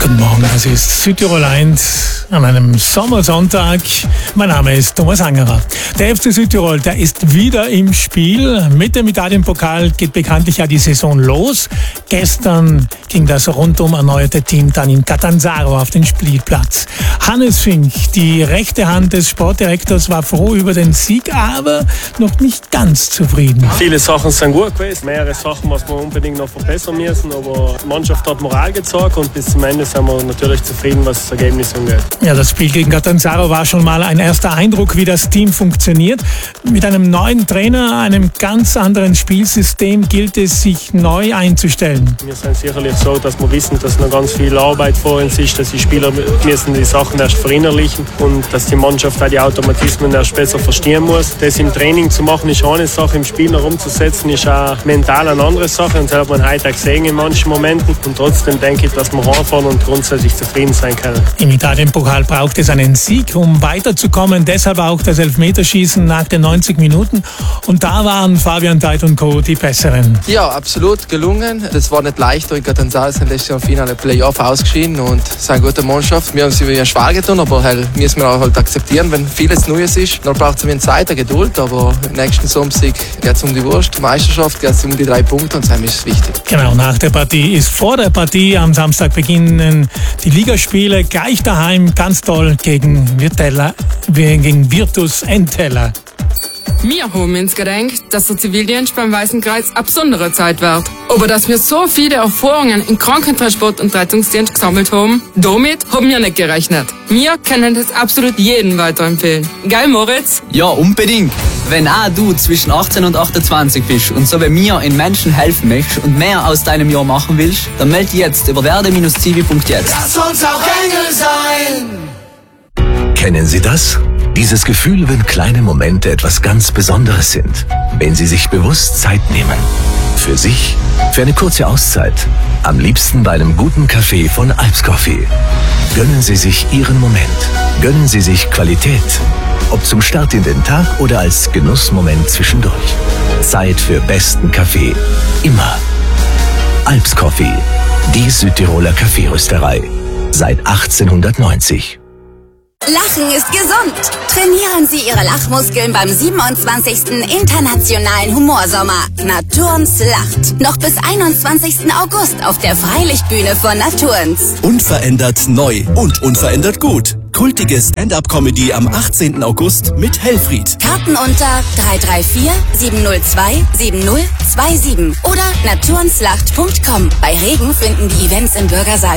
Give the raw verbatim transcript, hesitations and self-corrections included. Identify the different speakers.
Speaker 1: Guten Morgen, das ist Südtirol eins an einem Sommersonntag. Mein Name ist Thomas Angerer. Der F C Südtirol, der ist wieder im Spiel. Mit dem Italienpokal geht bekanntlich ja die Saison los. Gestern ging das rundum erneuerte Team dann in Catanzaro auf den Spielplatz. Hannes Fink, die rechte Hand des Sportdirektors, war froh über den Sieg, aber noch nicht ganz zufrieden.
Speaker 2: Viele Sachen sind gut gewesen, mehrere Sachen, was wir unbedingt noch verbessern müssen, aber die Mannschaft hat Moral gezeigt und bis zum Ende sind wir natürlich zufrieden, was das Ergebnis angeht.
Speaker 1: Ja, das Spiel gegen Catanzaro war schon mal ein erster Eindruck, wie das Team funktioniert. Mit einem neuen Trainer, einem ganz anderen Spielsystem gilt es, sich neu einzustellen.
Speaker 2: Wir sind sicherlich so, dass wir wissen, dass noch ganz viel Arbeit vor uns ist, dass die Spieler müssen die Sachen erst verinnerlichen und dass die Mannschaft auch die Automatismen erst besser verstehen muss. Das im Training zu machen ist eine Sache, im Spiel noch umzusetzen ist auch mental eine andere Sache und das hat man heute auch gesehen in manchen Momenten und trotzdem denke ich, dass wir heimfahren und grundsätzlich zufrieden sein können.
Speaker 1: Im Italienpokal braucht es einen Sieg, um weiterzukommen, deshalb auch das Elfmeterschießen nach den neunzig Minuten und da waren Fabian Deit und Co. die Besseren.
Speaker 3: Ja, absolut gelungen. Das war nicht leicht, in Catanzaro sind letztes Jahr im Finale Playoff ausgeschieden und es ist eine gute Mannschaft. Wir haben sie wieder schwer getan, aber halt, müssen wir auch halt akzeptieren, wenn vieles Neues ist. Dann braucht es ein bisschen Zeit, eine Geduld, aber nächsten Samstag geht es um die Wurst, Meisterschaft geht es um die drei Punkte und das ist wichtig.
Speaker 1: Genau, nach der Partie ist vor der Partie. Am Samstag beginnen die Ligaspiele gleich daheim, ganz toll gegen Virtella, gegen Virtus Entella.
Speaker 4: Wir haben uns gedacht, dass der Zivildienst beim Weißen Kreuz eine besondere Zeit wird. Aber dass wir so viele Erfahrungen im Krankentransport und Rettungsdienst gesammelt haben, damit haben wir nicht gerechnet. Wir können das absolut jedem weiterempfehlen. Geil, Moritz?
Speaker 5: Ja, unbedingt. Wenn auch du zwischen achtzehn und achtundzwanzig bist und so wie mir in Menschen helfen möchtest und mehr aus deinem Jahr machen willst, dann melde dich jetzt über werde Bindestrich zivi punkt jetzt.
Speaker 6: Lass uns auch Engel sein!
Speaker 7: Kennen Sie das? Dieses Gefühl, wenn kleine Momente etwas ganz Besonderes sind. Wenn Sie sich bewusst Zeit nehmen. Für sich, für eine kurze Auszeit. Am liebsten bei einem guten Kaffee von Alps Coffee. Gönnen Sie sich Ihren Moment. Gönnen Sie sich Qualität. Ob zum Start in den Tag oder als Genussmoment zwischendurch. Zeit für besten Kaffee. Immer. Alps Coffee. Die Südtiroler Kaffeerösterei. Seit achtzehnhundertneunzig.
Speaker 8: Lachen ist gesund. Trainieren Sie Ihre Lachmuskeln beim siebenundzwanzigsten Internationalen Humorsommer. Naturns lacht. Noch bis einundzwanzigsten August auf der Freilichtbühne von Naturns.
Speaker 9: Unverändert neu und unverändert gut. Kultige Stand-Up-Comedy am achtzehnten August mit Helfried.
Speaker 8: Karten unter drei drei vier sieben null zwei sieben null zwei sieben oder naturnslacht punkt com. Bei Regen finden die Events im Bürgersaal